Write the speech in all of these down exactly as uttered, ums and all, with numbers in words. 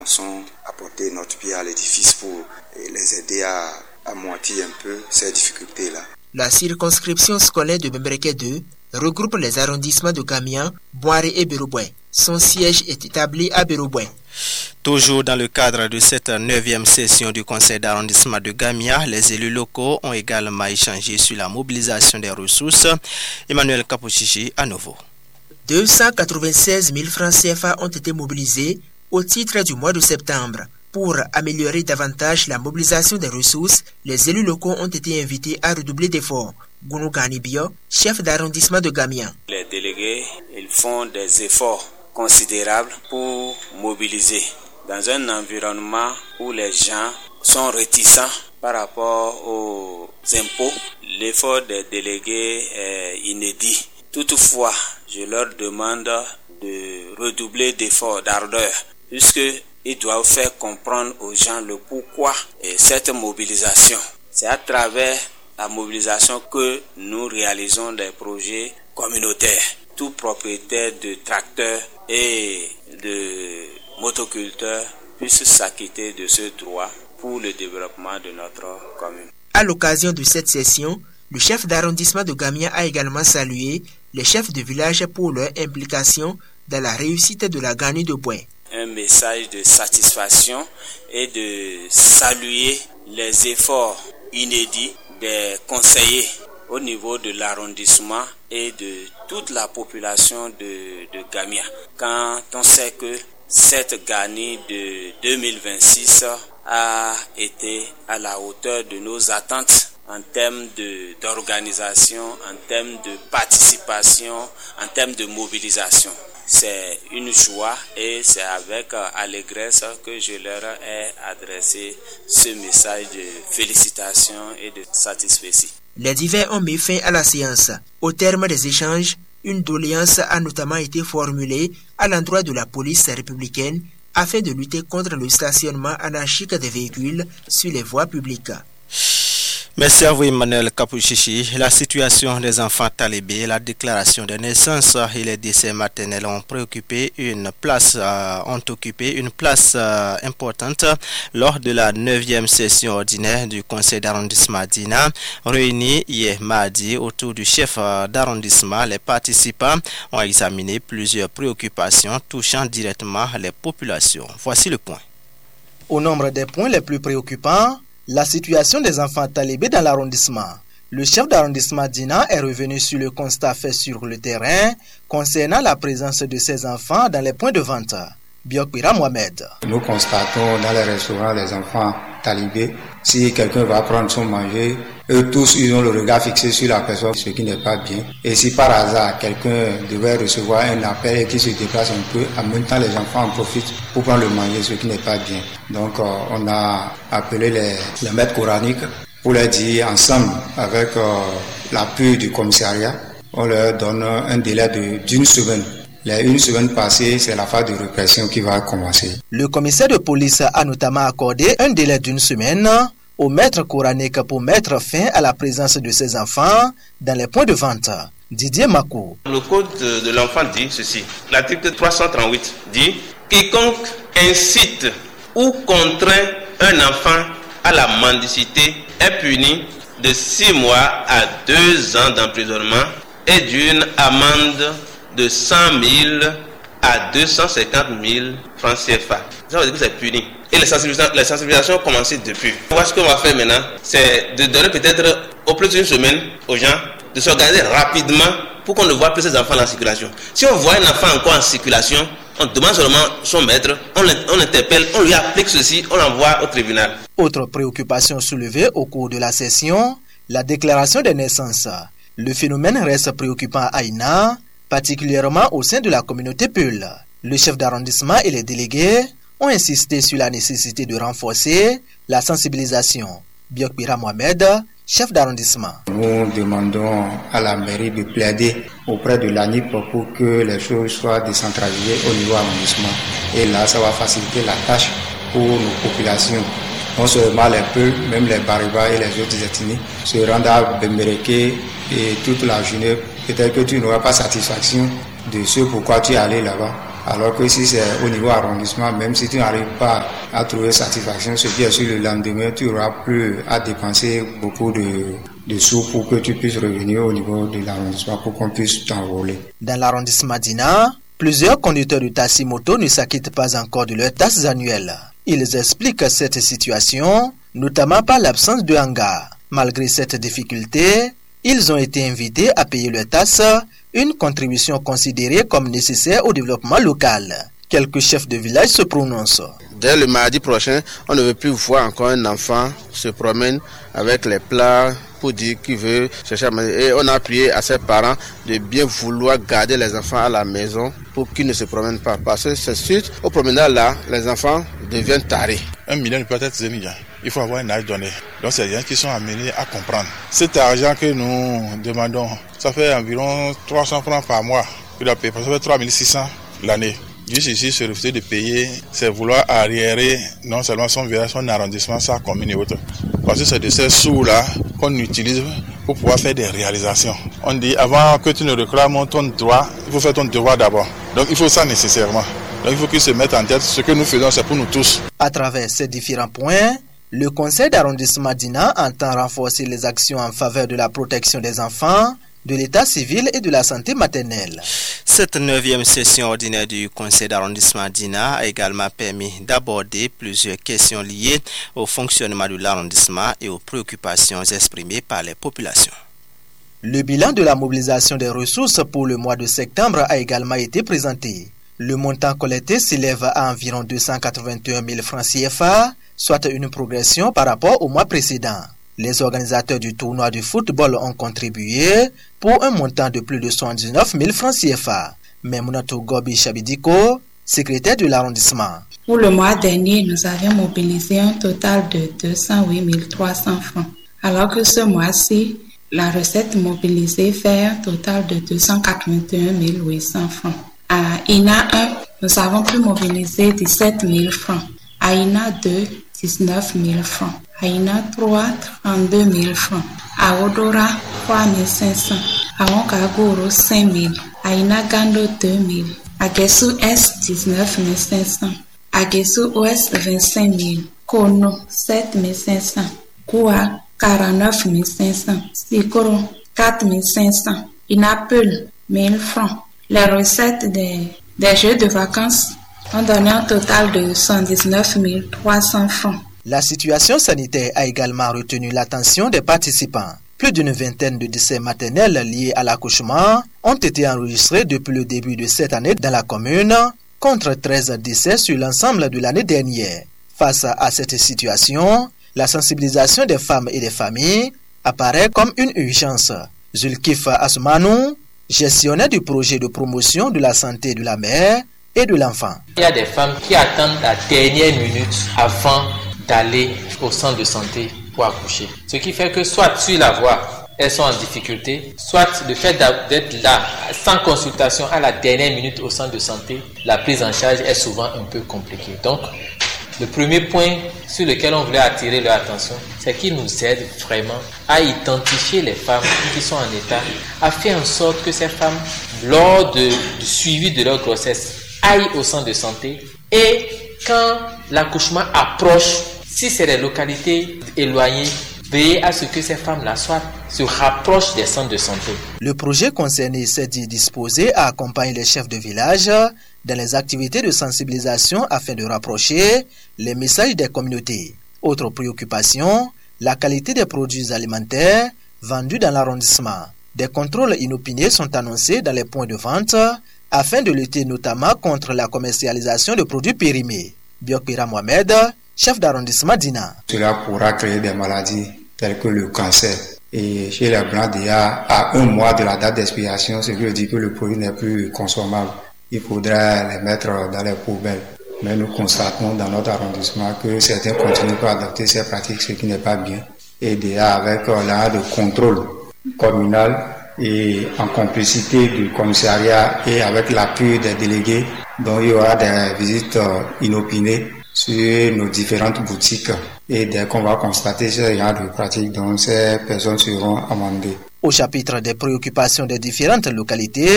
Nous apporter notre pierre à l'édifice pour les aider à amortir un peu ces difficultés-là. La circonscription scolaire de Bembereke deux regroupe les arrondissements de Gamian, Boiré et Bérouboué. Son siège est établi à Bérouboué. Toujours dans le cadre de cette neuvième session du conseil d'arrondissement de Gamia, les élus locaux ont également échangé sur la mobilisation des ressources. Emmanuel Kapouchichi à nouveau. deux cent quatre-vingt-seize mille francs C F A ont été mobilisés au titre du mois de septembre. Pour améliorer davantage la mobilisation des ressources, les élus locaux ont été invités à redoubler d'efforts. Gounou Ganibio, chef d'arrondissement de Gamian. Les délégués, ils font des efforts considérables pour mobiliser dans un environnement où les gens sont réticents par rapport aux impôts. L'effort des délégués est inédit. Toutefois, je leur demande de redoubler d'efforts, d'ardeur, puisqu'ils doivent faire comprendre aux gens le pourquoi de cette mobilisation. C'est à travers la mobilisation que nous réalisons des projets communautaires. Tout propriétaire de tracteurs et de motoculteurs puisse s'acquitter de ce droit pour le développement de notre commune. À l'occasion de cette session, le chef d'arrondissement de Gamia a également salué les chefs de village pour leur implication dans la réussite de la Gani de Boué. Un message de satisfaction et de saluer les efforts inédits des conseillers au niveau de l'arrondissement et de toute la population de, de Gamia. Quand on sait que cette Gani de deux mille vingt-six a été à la hauteur de nos attentes en termes de, d'organisation, en termes de participation, en termes de mobilisation. C'est une joie et c'est avec allégresse que je leur ai adressé ce message de félicitations et de satisfaction. Les divers ont mis fin à la séance. Au terme des échanges, une doléance a notamment été formulée à l'endroit de la police républicaine afin de lutter contre le stationnement anarchique des véhicules sur les voies publiques. Merci à vous Emmanuel Kapouchichi. La situation des enfants talibés, la déclaration de naissance et les décès maternels ont préoccupé une place, euh, ont occupé une place euh, importante lors de la neuvième session ordinaire du conseil d'arrondissement d'Ina, réunie hier mardi autour du chef euh, d'arrondissement. Les participants ont examiné plusieurs préoccupations touchant directement les populations. Voici le point. Au nombre des points les plus préoccupants, la situation des enfants talibés dans l'arrondissement. Le chef d'arrondissement d'Ina est revenu sur le constat fait sur le terrain concernant la présence de ces enfants dans les points de vente. Biokbira Mohamed. Nous constatons dans les restaurants les enfants talibés. Si quelqu'un va prendre son manger, eux tous ils ont le regard fixé sur la personne, ce qui n'est pas bien. Et si par hasard quelqu'un devait recevoir un appel et qui se déplace un peu, en même temps les enfants en profitent pour prendre le manger, ce qui n'est pas bien. Donc euh, on a appelé les, les maîtres coraniques pour leur dire ensemble avec euh, l'appui du commissariat, on leur donne un délai de, d'une semaine. Les une semaine passée, c'est la phase de répression qui va commencer. Le commissaire de police a notamment accordé un délai d'une semaine au maître coranique pour mettre fin à la présence de ses enfants dans les points de vente. Didier Makou. Le code de l'enfant dit ceci. L'article trois cent trente-huit dit « Quiconque incite ou contraint un enfant à la mendicité est puni de six mois à deux ans d'emprisonnement et d'une amende de cent mille à deux cent cinquante mille francs C F A. Ça veut dire que c'est puni. Et les sensibilisations, les sensibilisations ont commencé depuis. Moi, ce qu'on va faire maintenant, c'est de donner peut-être au plus d'une semaine aux gens de s'organiser rapidement pour qu'on ne voit plus ces enfants en circulation. Si on voit un enfant encore en circulation, on demande seulement son maître, on l'interpelle, on lui applique ceci, on l'envoie au tribunal. Autre préoccupation soulevée au cours de la session, la déclaration des naissances. Le phénomène reste préoccupant à Ina, particulièrement au sein de la communauté Peul. Le chef d'arrondissement et les délégués ont insisté sur la nécessité de renforcer la sensibilisation. Biokbira Mohamed, chef d'arrondissement. Nous demandons à la mairie de plaider auprès de l'A N I P pour que les choses soient décentralisées au niveau arrondissement. Et là, ça va faciliter la tâche pour nos populations. Non seulement les Peuls, même les Bariba et les autres ethnies se rendent à Bembereke et toute la journée. Peut-être que tu n'auras pas satisfaction de ce pourquoi tu es allé là-bas. Alors que si c'est au niveau arrondissement, même si tu n'arrives pas à trouver satisfaction, ce qui est sur le lendemain, tu auras plus à dépenser beaucoup de, de sous pour que tu puisses revenir au niveau de l'arrondissement pour qu'on puisse t'enrôler. Dans l'arrondissement d'Ina, plusieurs conducteurs de taxi-moto ne s'acquittent pas encore de leurs taxes annuelles. Ils expliquent cette situation, notamment par l'absence de hangar. Malgré cette difficulté, ils ont été invités à payer leurs taxes, une contribution considérée comme nécessaire au développement local. Quelques chefs de village se prononcent. Dès le mardi prochain, on ne veut plus voir encore un enfant se promène avec les plats pour dire qu'il veut chercher à manger. Et on a appuyé à ses parents de bien vouloir garder les enfants à la maison pour qu'ils ne se promènent pas. Parce que c'est suite au promenade là, les enfants deviennent tarés. Un million ne peut être zénilien. Il faut avoir un âge donné. Donc c'est des gens qui sont amenés à comprendre. Cet argent que nous demandons, ça fait environ trois cents francs par mois qu'il a payé. Ça fait trois mille six cents l'année. Juste ici, se refuser de payer, c'est vouloir arriérer non seulement son village, son arrondissement, sa commune et autres. Parce que c'est de ces sous-là qu'on utilise pour pouvoir faire des réalisations. On dit, avant que tu ne réclames ton droit, il faut faire ton devoir d'abord. Donc il faut ça nécessairement. Donc il faut qu'ils se mettent en tête, ce que nous faisons, c'est pour nous tous. À travers ces différents points, le conseil d'arrondissement d'Ina entend renforcer les actions en faveur de la protection des enfants, de l'état civil et de la santé maternelle. Cette neuvième session ordinaire du conseil d'arrondissement d'Ina a également permis d'aborder plusieurs questions liées au fonctionnement de l'arrondissement et aux préoccupations exprimées par les populations. Le bilan de la mobilisation des ressources pour le mois de septembre a également été présenté. Le montant collecté s'élève à environ deux cent quatre-vingt-un mille francs C F A, soit une progression par rapport au mois précédent. Les organisateurs du tournoi de football ont contribué pour un montant de plus de soixante-dix-neuf mille francs C F A. Memunato Gobi Chabidiko, secrétaire de l'arrondissement. Pour le mois dernier, nous avions mobilisé un total de deux cent huit mille trois cents francs. Alors que ce mois-ci, la recette mobilisée fait un total de deux cent quatre-vingt-un mille huit cents francs. À I N A un, nous avons pu mobiliser dix-sept mille francs. À I N A deux, dix-neuf mille francs. À I N A trois, trente-deux mille francs. À Odora, trois mille cinq cents. À Onkagoro, cinq mille. À I N A Gando, deux mille. À Gesu Est, dix-neuf mille cinq cents. À Gesu Ouest, vingt-cinq mille. Kono, sept mille cinq cents. Koua, quarante-neuf mille cinq cents. Sikoro, quatre mille cinq cents. Inapel, mille francs. Les recettes des, des jeux de vacances ont donné un total de soixante-dix-neuf mille trois cents francs. La situation sanitaire a également retenu l'attention des participants. Plus d'une vingtaine de décès maternels liés à l'accouchement ont été enregistrés depuis le début de cette année dans la commune, contre treize décès sur l'ensemble de l'année dernière. Face à cette situation, la sensibilisation des femmes et des familles apparaît comme une urgence. Zulkif Asmanou, gestionnaire du projet de promotion de la santé de la mère et de l'enfant. Il y a des femmes qui attendent la dernière minute avant d'aller au centre de santé pour accoucher. Ce qui fait que soit sur la voie, elles sont en difficulté, soit le fait d'être là sans consultation à la dernière minute au centre de santé, la prise en charge est souvent un peu compliquée. Donc, le premier point sur lequel on voulait attirer leur attention, c'est qu'ils nous aident vraiment à identifier les femmes qui sont en état, à faire en sorte que ces femmes, lors de, du suivi de leur grossesse, aillent au centre de santé et quand l'accouchement approche, si c'est des localités éloignées, veillez à ce que ces femmes-là soient, se rapprochent des centres de santé. Le projet concerné s'est dit disposé à accompagner les chefs de village dans les activités de sensibilisation afin de rapprocher les messages des communautés. Autre préoccupation, la qualité des produits alimentaires vendus dans l'arrondissement. Des contrôles inopinés sont annoncés dans les points de vente afin de lutter notamment contre la commercialisation de produits périmés. Biokira Mohamed, chef d'arrondissement d'Ina. Cela pourra créer des maladies telles que le cancer. Et chez les Blancs, déjà à un mois de la date d'expiration, ce qui veut dire que le produit n'est plus consommable. Il faudra les mettre dans les poubelles. Mais nous constatons dans notre arrondissement que certains continuent à adopter ces pratiques, ce qui n'est pas bien. Et déjà avec l'art de contrôle communal et en complicité du commissariat et avec l'appui des délégués, dont il y aura des visites inopinées sur nos différentes boutiques. Et dès qu'on va constater ce genre de pratiques, donc ces personnes seront amendées. Au chapitre des préoccupations des différentes localités,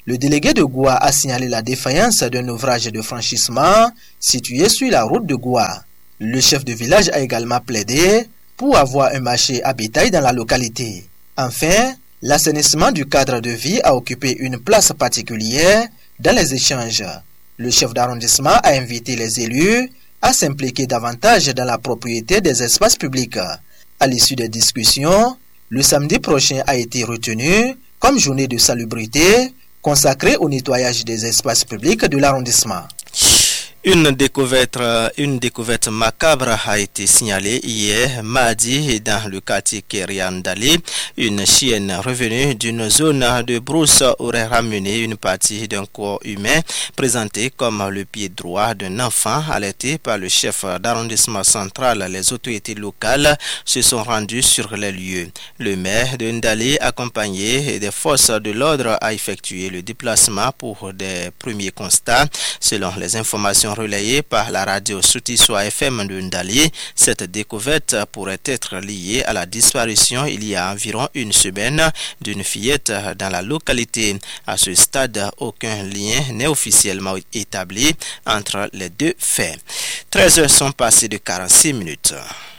Le délégué de Goua a signalé la défaillance d'un ouvrage de franchissement situé sur la route de Goua. Le chef de village a également plaidé pour avoir un marché à bétail dans la localité. Enfin, l'assainissement du cadre de vie a occupé une place particulière dans les échanges. Le chef d'arrondissement a invité les élus à s'impliquer davantage dans la propriété des espaces publics. À l'issue des discussions, le samedi prochain a été retenu comme journée de salubrité consacrée au nettoyage des espaces publics de l'arrondissement. Une découverte, une découverte macabre a été signalée hier mardi dans le quartier Keriandali. Une chienne revenue d'une zone de brousse aurait ramené une partie d'un corps humain présenté comme le pied droit d'un enfant. Alerté par le chef d'arrondissement central, les autorités locales se sont rendues sur les lieux. Le maire de Ndali, accompagné des forces de l'ordre, a effectué le déplacement pour des premiers constats. Selon les informations relayée par la radio Soutisoa F M de Ndali, cette découverte pourrait être liée à la disparition il y a environ une semaine d'une fillette dans la localité. À ce stade, aucun lien n'est officiellement établi entre les deux faits. treize heures sont passées de quarante-six minutes.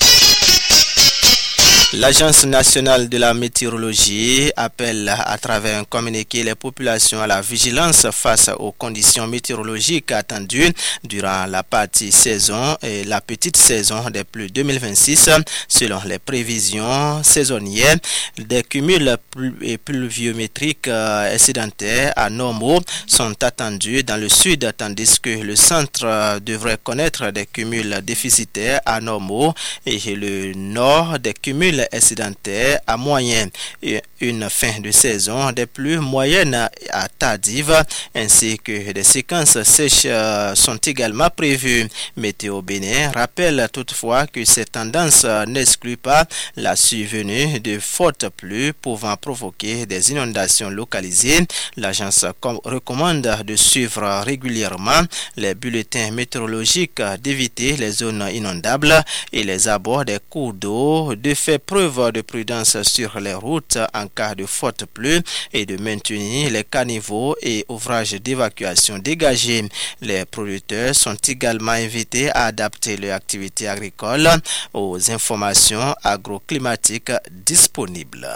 L'Agence nationale de la météorologie appelle à travers un communiqué les populations à la vigilance face aux conditions météorologiques attendues durant la partie saison et la petite saison des pluies deux mille vingt-six. Selon les prévisions saisonnières, des cumuls pluviométriques excédentaires à normaux sont attendus dans le sud, tandis que le centre devrait connaître des cumuls déficitaires à normaux et le nord des cumuls excédentaires à moyen. Et une fin de saison des pluies moyennes à tardives ainsi que des séquences sèches sont également prévues. Météo Bénin rappelle toutefois que ces tendances n'excluent pas la survenue de fortes pluies pouvant provoquer des inondations localisées. L'agence recommande de suivre régulièrement les bulletins météorologiques, d'éviter les zones inondables et les abords des cours d'eau, de faire preuve de prudence sur les routes en cas de fortes pluies et de maintenir les caniveaux et ouvrages d'évacuation dégagés. Les producteurs sont également invités à adapter leur activité agricole aux informations agroclimatiques disponibles.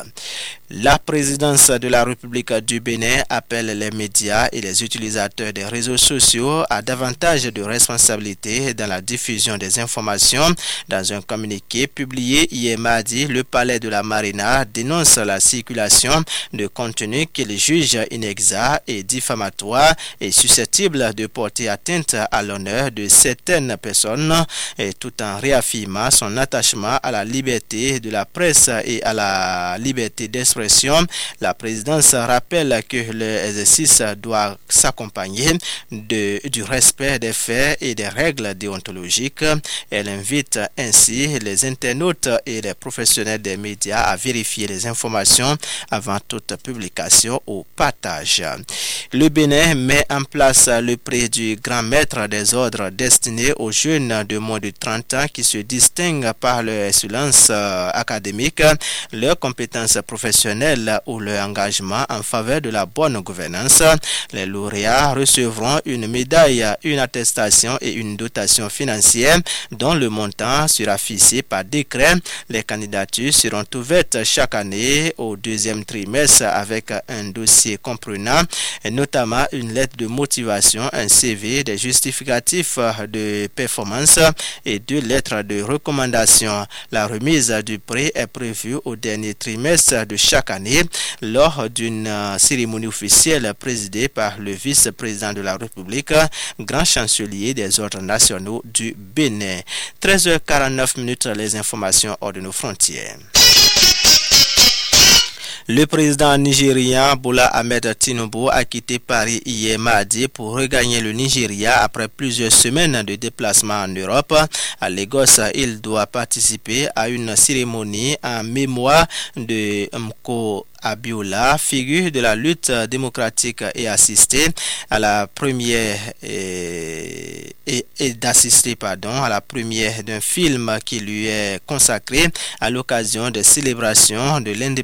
La présidence de la République du Bénin appelle les médias et les utilisateurs des réseaux sociaux à davantage de responsabilité dans la diffusion des informations. Dans un communiqué publié hier mardi, le palais de la Marina dénonce la circulation de contenus qu'il juge inexacts et diffamatoires et susceptibles de porter atteinte à l'honneur de certaines personnes, et tout en réaffirmant son attachement à la liberté de la presse et à la liberté d'expression. La présidence rappelle que l'exercice doit s'accompagner de, du respect des faits et des règles déontologiques. Elle invite ainsi les internautes et les professionnels des médias à vérifier les informations avant toute publication ou partage. Le Bénin met en place le prix du grand maître des ordres destiné aux jeunes de moins de trente ans qui se distinguent par leur excellence académique, leurs compétences professionnelles ou leur engagement en faveur de la bonne gouvernance. Les lauréats recevront une médaille, une attestation et une dotation financière dont le montant sera fixé par décret. Les candidatures seront ouvertes chaque année au deuxième trimestre avec un dossier comprenant notamment une lettre de motivation, un C V, des justificatifs de performance et deux lettres de recommandation. La remise du prix est prévue au dernier trimestre de chaque année lors d'une cérémonie officielle présidée par le vice-président de la République, grand chancelier des ordres nationaux du Bénin. treize heures quarante-neuf minutes, les informations hors de nos frontières. Le président nigérien Bola Ahmed Tinubu a quitté Paris hier mardi pour regagner le Nigeria après plusieurs semaines de déplacement en Europe. À Lagos, il doit participer à une cérémonie en mémoire de Mko Abiola, figure de la lutte démocratique, et assister à la première et, et, et d'assister pardon à la première d'un film qui lui est consacré à l'occasion des célébrations de l'indépendance